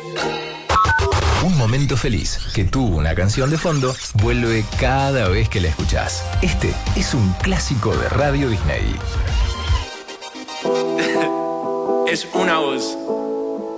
Un momento feliz que tuvo una canción de fondo vuelve cada vez que la escuchás. Este es un clásico de Radio Disney. Es una voz.